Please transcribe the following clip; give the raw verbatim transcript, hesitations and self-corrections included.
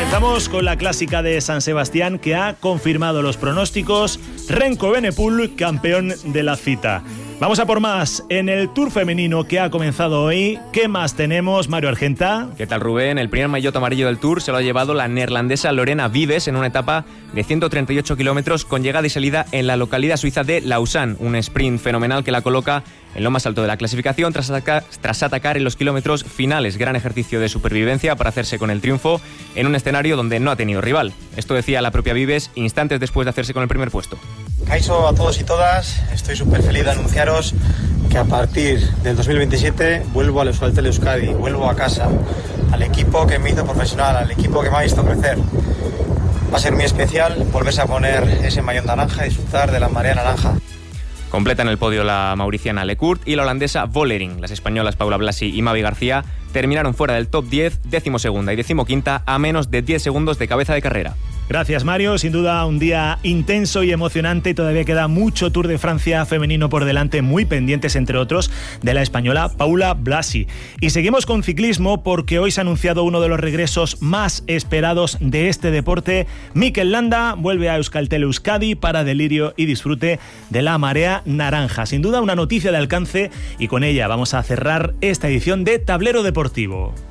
Comenzamos con la clásica de San Sebastián, que ha confirmado los pronósticos. Renko Evenepoel, campeón de la cita. Vamos a por más en el Tour femenino que ha comenzado hoy. ¿Qué más tenemos, Mario Argenta? ¿Qué tal, Rubén? El primer maillot amarillo del Tour se lo ha llevado la neerlandesa Lorena Vives en una etapa de ciento treinta y ocho kilómetros con llegada y salida en la localidad suiza de Lausanne. Un sprint fenomenal que la coloca en lo más alto de la clasificación tras atacar, tras atacar en los kilómetros finales. Gran ejercicio de supervivencia para hacerse con el triunfo en un escenario donde no ha tenido rival. Esto decía la propia Vives instantes después de hacerse con el primer puesto. Kaixo a todos y todas, estoy súper feliz de anunciaros que a partir del dos mil veintisiete vuelvo al Euskaltel Euskadi, vuelvo a casa, al equipo que me hizo profesional, al equipo que me ha visto crecer. Va a ser muy especial volverse a poner ese maillot naranja y disfrutar de la marea naranja. Completa en el podio la mauriciana Lecourt y la holandesa Vollering. Las españolas Paula Blasi y Mavi García terminaron fuera del top diez, decimosegunda y decimoquinta, a menos de diez segundos de cabeza de carrera. Gracias, Mario. Sin duda un día intenso y emocionante. Todavía queda mucho Tour de Francia femenino por delante, muy pendientes, entre otros, de la española Paula Blasi. Y seguimos con ciclismo porque hoy se ha anunciado uno de los regresos más esperados de este deporte. Mikel Landa vuelve a Euskaltel Euskadi para delirio y disfrute de la marea naranja. Sin duda una noticia de alcance y con ella vamos a cerrar esta edición de Tablero Deportivo.